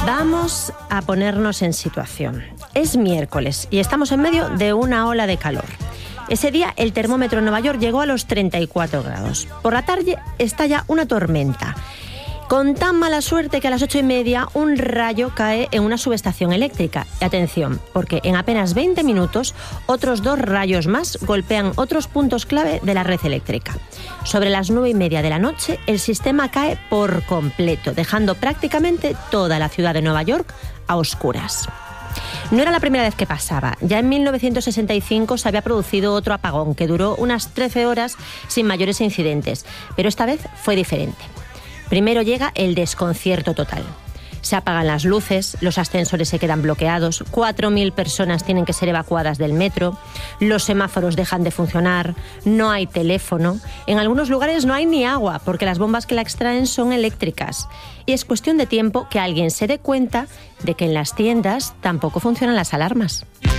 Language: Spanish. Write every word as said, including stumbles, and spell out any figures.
Vamos a ponernos en situación. Es miércoles y estamos en medio de una ola de calor. Ese día el termómetro en Nueva York llegó a los treinta y cuatro grados. Por la tarde estalla una tormenta. Con tan mala suerte que a las ocho y media un rayo cae en una subestación eléctrica. Y atención, porque en apenas veinte minutos otros dos rayos más golpean otros puntos clave de la red eléctrica. Sobre las nueve y media de la noche el sistema cae por completo, dejando prácticamente toda la ciudad de Nueva York a oscuras. No era la primera vez que pasaba. Ya en mil novecientos sesenta y cinco se había producido otro apagón que duró unas trece horas sin mayores incidentes, pero esta vez fue diferente. Primero llega el desconcierto total. Se apagan las luces, los ascensores se quedan bloqueados, cuatro mil personas tienen que ser evacuadas del metro, los semáforos dejan de funcionar, no hay teléfono, en algunos lugares no hay ni agua porque las bombas que la extraen son eléctricas. Y es cuestión de tiempo que alguien se dé cuenta de que en las tiendas tampoco funcionan las alarmas.